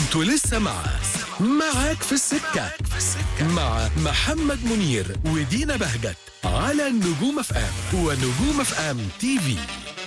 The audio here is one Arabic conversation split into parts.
انتوا لسه معاك في السكة مع محمد منير ودينا بهجت على نجوم اف ام ونجوم اف ام تي في.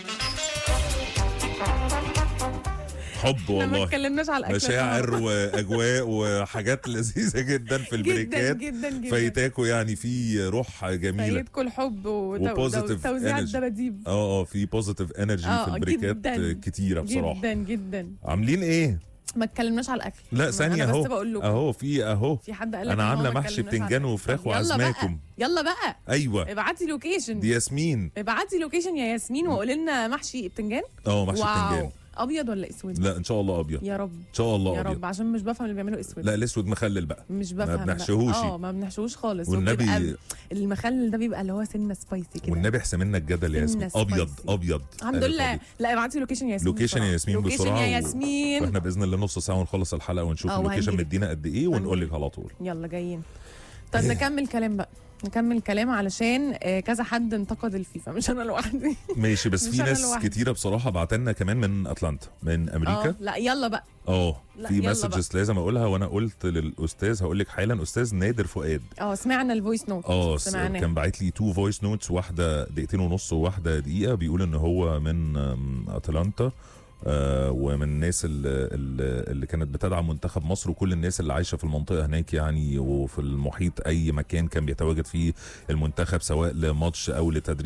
حب والله ما اتكلمناش على الاكل، مشاعر واجواء وحاجات لذيذه جدا في البريكات. جدا جدا فايتاكوا يعني في روح جميله، فايتكوا الحب وبوزيتيف وتوزيع energy. الدباديب. في بوزيتيف انرجي في البريكات جداً كتيره بصراحه. جدا جدا. عاملين ايه؟ ما اتكلمناش على الاكل. لا ثانيه أنا اهو بس بقول لكم اهو في حد قال لك انا إن هو عامله ما محشي اتكلمناش بتنجان على وفراخ الأكل. يلا وعزماكم. يلا بقى ايوه ابعتي لوكيشن. دي ياسمين. ابعتي لوكيشن يا ياسمين وقولي لنا محشي بتنجان. محشي بتنجان. ابيض ولا اسود؟ لا ان شاء الله ابيض. يا رب ان شاء الله يا ابيض. رب، عشان مش بفهم اللي بيعملوا اسود. لا الاسود مخلل بقى، مش بفهم ما بنحشهوش. ما بنحشهوش خالص. والنبي وبيبقى المخلل ده بيبقى اللي هو سنه سبايسي كده. والنبي حسامنا الجدل يا سنة ياسمين. ابيض سبايسي. ابيض الحمد لله. لا ابعتي لوكيشن يا ياسمين. لوكيشن يا ياسمين لوكيشن بسرعه يا ياسمين. واحنا باذن الله نص ساعه ونخلص الحلقه ونشوف اللوكيشن وهنجيلك. مدينا قد ايه ونقول لك على طول. يلا جايين. طب نكمل كلام بقى، نكمل كلام علشان كذا حد انتقد الفيفا، مش انا لوحدي. ماشي، بس مش في أنا ناس لوحدي. كتيره بصراحه بعتلنا كمان من اتلانتا من امريكا. لا يلا بقى. لا، في يلا مسجز لازم اقولها، وانا قلت للاستاذ هقول لك حالا، استاذ نادر فؤاد. سمعنا الفويس نوت. كان باعت لي 2 فويس نوتس، واحده دقيقتين ونص وواحده دقيقه، بيقول ان هو من اتلانتا ومن الناس اللي كانت بتدعم منتخب مصر، وكل الناس اللي عايشه في المنطقه هناك يعني، وفي المحيط اي مكان كان بيتواجد فيه المنتخب سواء لماتش او لتدريب